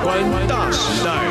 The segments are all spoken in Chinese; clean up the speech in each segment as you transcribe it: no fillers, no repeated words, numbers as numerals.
观大时代。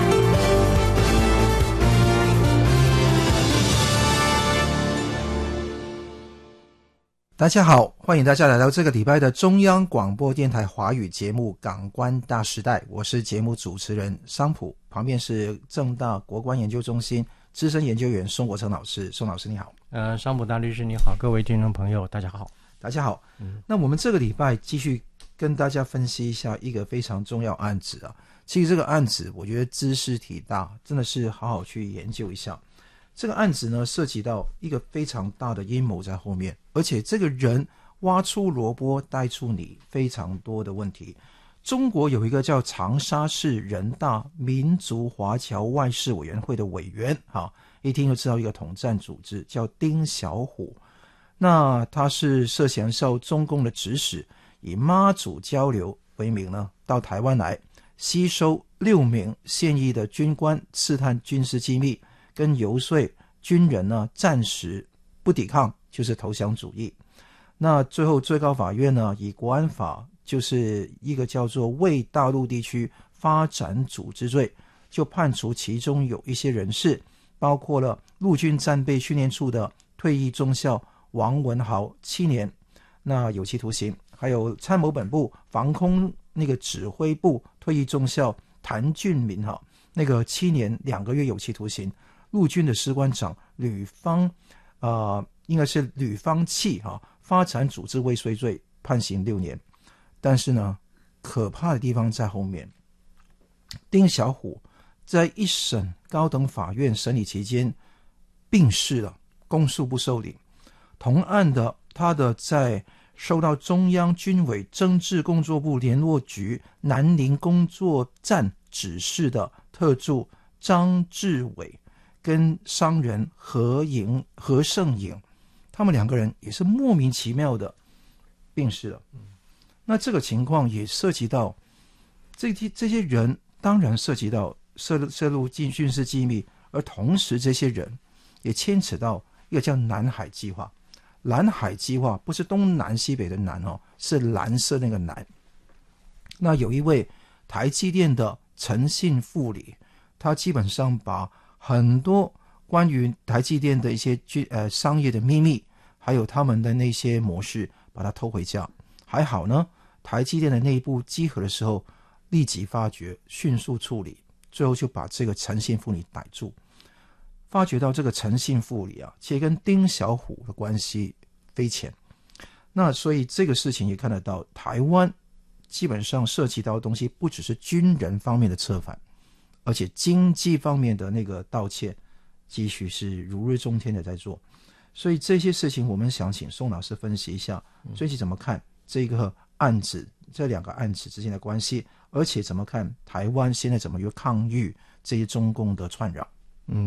大家好，欢迎大家来到这个礼拜的中央广播电台华语节目《港观大时代》，我是节目主持人商普，旁边是政大国关研究中心资深研究员宋国成老师。宋老师你好。 商普大律师你好，各位听众朋友大家好。 大家好。那我们这个礼拜继续跟大家分析一下一个非常重要案子啊。其实这个案子我觉得知识体大，真的是好好去研究一下。这个案子呢，涉及到一个非常大的阴谋在后面，而且这个人挖出萝卜带出泥，非常多的问题。中国有一个叫长沙市人大民族华侨外事委员会的委员，一听就知道一个统战组织，叫丁小虎。那他是涉嫌受中共的指使，以妈祖交流为名呢，到台湾来吸收6名现役的军官，刺探军事机密，跟游说军人呢暂时不抵抗，就是投降主义。那最后最高法院呢，以国安法就是一个叫做为大陆地区发展组织罪，就判处其中有一些人士，包括了陆军战备训练处的退役中校王文豪7年，那有期徒刑；还有参谋本部防空那个指挥部退役中校谭俊民那个7年2个月有期徒刑。陆军的士官长吕方应该是吕方器发展组织未遂罪，判刑6年。但是呢，可怕的地方在后面。丁小虎在一审高等法院审理期间病逝了，公诉不受理。同案的他的在受到中央军委政治工作部联络局南宁工作站指示的特助张志伟跟商人何胜颖，他们2个人也是莫名其妙的病逝了。那这个情况也涉及到这些人，当然涉及到涉入军事机密，而同时这些人也牵扯到一个叫南海计划。蓝海计划不是东南西北的南是蓝色那个南。那有一位台积电的诚信副理，他基本上把很多关于台积电的一些商业的秘密，还有他们的那些模式，把它偷回家。还好呢，台积电的内部稽核的时候立即发觉，迅速处理，最后就把这个诚信副理逮住。发觉到这个诚信副理其实跟丁小虎的关系匪浅。那所以这个事情也看得到，台湾基本上涉及到的东西不只是军人方面的策反，而且经济方面的那个盗窃继续是如日中天的在做。所以这些事情我们想请宋老师分析一下，最近怎么看这个案子，这2个案子之间的关系，而且怎么看台湾现在怎么去抗御这些中共的串扰。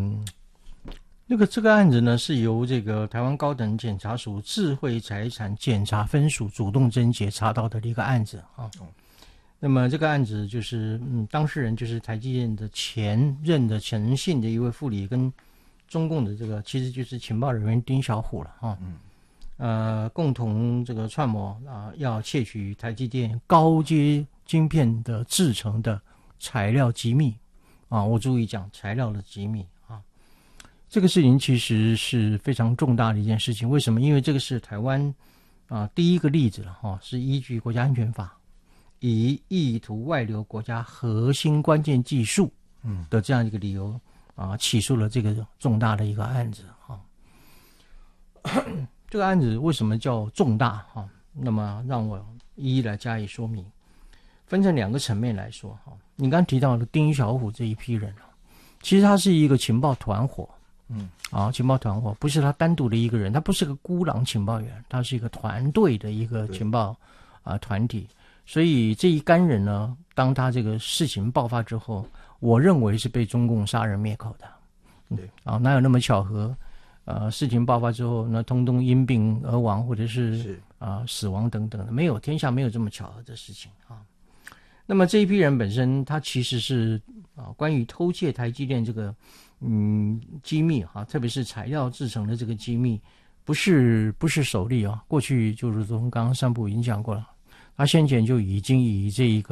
这个案子呢，是由这个台湾高等检察署智慧财产检察分署主动侦结查到的一个案子那么这个案子就是当事人就是台积电的前任的诚信的一位副理，跟中共的这个其实就是情报人员丁小虎了共同这个串谋要窃取台积电高阶晶片的制成的材料机密我注意讲材料的机密这个事情其实是非常重大的一件事情。为什么？因为这个是台湾第一个例子了是依据国家安全法，以意图外流国家核心关键技术的这样一个理由起诉了这个重大的一个案子这个案子为什么叫重大那么让我一一来加以说明。分成2个层面来说你刚提到的丁小虎这一批人其实他是一个情报团伙情报团伙不是他单独的一个人，他不是个孤狼情报员，他是一个团队的一个情报团体。所以这一干人呢，当他这个事情爆发之后，我认为是被中共杀人灭口的。 对哪有那么巧合？事情爆发之后，那通通因病而亡，或者是死亡等等的，没有，天下没有这么巧合的事情那么这一批人本身，他其实是关于偷窃台积电这个机密特别是材料制成的这个机密，不是首例过去就如同刚刚三部已经讲过了，他先前就已经以这一个